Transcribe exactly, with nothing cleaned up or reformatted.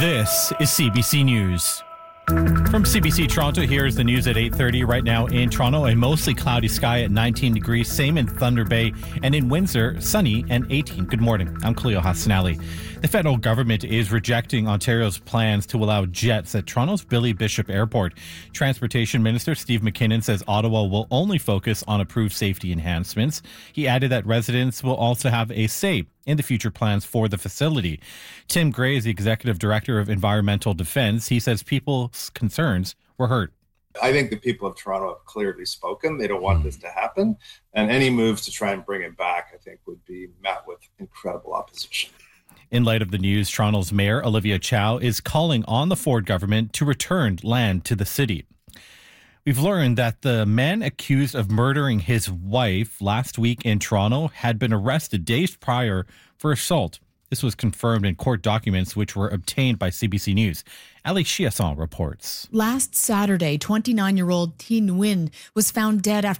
This is C B C News. From C B C Toronto, here's the news at eight thirty. Right now in Toronto, a mostly cloudy sky at nineteen degrees. Same in Thunder Bay, and in Windsor, sunny and eighteen. Good morning. I'm Khalil Hassanali. The federal government is rejecting Ontario's plans to allow jets at Toronto's Billy Bishop Airport. Transportation Minister Steve McKinnon says Ottawa will only focus on approved safety enhancements. He added that residents will also have a say in the future plans for the facility. Tim Gray is the Executive Director of Environmental Defence. He says people's concerns were heard. I think the people of Toronto have clearly spoken. They don't want this to happen. And any moves to try and bring it back, I think, would be met with incredible opposition. In light of the news, Toronto's Mayor Olivia Chow is calling on the Ford government to return land to the city. We've learned that the man accused of murdering his wife last week in Toronto had been arrested days prior for assault. This was confirmed in court documents which were obtained by C B C News. Ali Chiasson reports. Last Saturday, twenty-nine-year-old Thi Nguyen was found dead after